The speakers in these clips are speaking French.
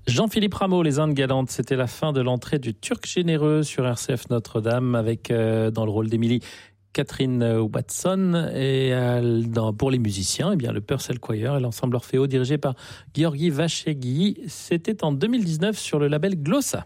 Jean-Philippe Rameau, Les Indes galantes, c'était la fin de l'entrée du Turc généreux sur RCF Notre-Dame avec dans le rôle d'Émilie Catherine Watson et pour les musiciens, le Purcell Choir et l'ensemble Orfeo dirigé par Gheorghi Vachegui. C'était en 2019 sur le label Glossa.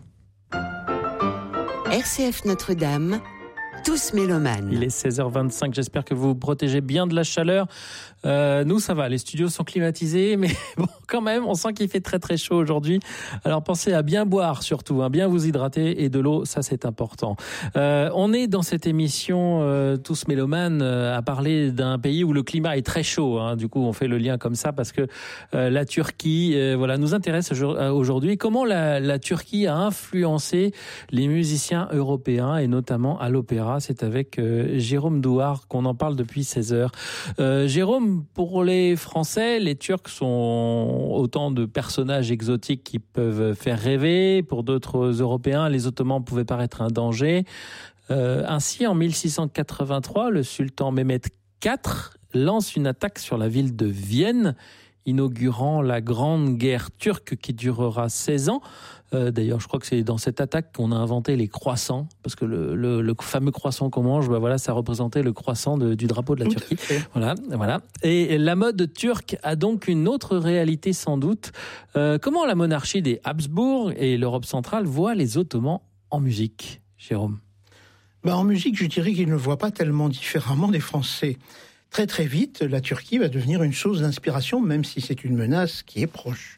RCF Notre-Dame, tous mélomanes. Il est 16h25, j'espère que vous vous protégez bien de la chaleur. Nous, ça va, les studios sont climatisés, mais bon, quand même, on sent qu'il fait très très chaud aujourd'hui. Alors pensez à bien boire surtout, bien vous hydrater et de l'eau, ça c'est important. On est dans cette émission Tous mélomanes à parler d'un pays où le climat est très chaud. Du coup, on fait le lien comme ça parce que la Turquie nous intéresse aujourd'hui. Comment la Turquie a influencé les musiciens européens et notamment à l'opéra. C'est avec Jérôme Douar qu'on en parle depuis 16 heures. Jérôme, pour les Français, les Turcs sont autant de personnages exotiques qui peuvent faire rêver. Pour d'autres Européens, les Ottomans pouvaient paraître un danger. Ainsi, en 1683, le sultan Mehmed IV lance une attaque sur la ville de Vienne, inaugurant la Grande Guerre turque qui durera 16 ans. D'ailleurs, je crois que c'est dans cette attaque qu'on a inventé les croissants, parce que le fameux croissant qu'on mange, ça représentait le croissant du drapeau de la Turquie. Voilà. Et la mode turque a donc une autre réalité sans doute. Comment la monarchie des Habsbourg et l'Europe centrale voit les Ottomans en musique, Jérôme ? En musique, je dirais qu'ils ne voient pas tellement différemment des Français. Très très vite, la Turquie va devenir une source d'inspiration, même si c'est une menace qui est proche.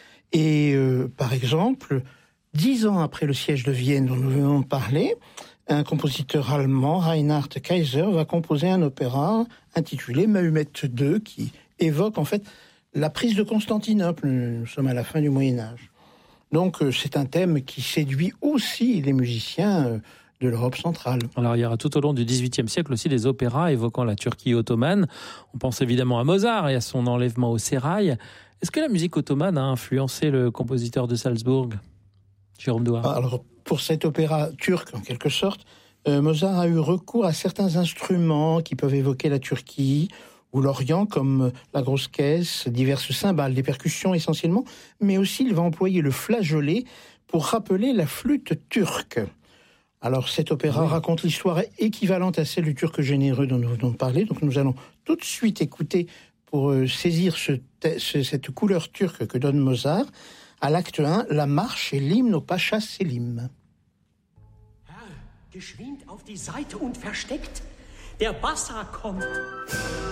Et par exemple, 10 ans après le siège de Vienne dont nous venons de parler, un compositeur allemand, Reinhard Kaiser, va composer un opéra intitulé Mahomet II, qui évoque en fait la prise de Constantinople. Nous sommes à la fin du Moyen-Âge. Donc c'est un thème qui séduit aussi les musiciens de l'Europe centrale. Alors il y aura tout au long du XVIIIe siècle aussi des opéras évoquant la Turquie ottomane. On pense évidemment à Mozart et à son enlèvement au sérail. Est-ce que la musique ottomane a influencé le compositeur de Salzbourg, Jérôme Douar ? Alors pour cet opéra turc en quelque sorte, Mozart a eu recours à certains instruments qui peuvent évoquer la Turquie ou l'Orient, comme la grosse caisse, diverses cymbales, des percussions essentiellement, mais aussi il va employer le flageolet pour rappeler la flûte turque. Alors cet opéra raconte l'histoire équivalente à celle du Turc généreux dont nous venons de parler. Donc nous allons tout de suite écouter pour saisir cette couleur turque que donne Mozart. À l'acte 1, la marche et l'hymne au Pacha Selim. Herr, geschwind auf die Seite und versteckt, der Bassa kommt.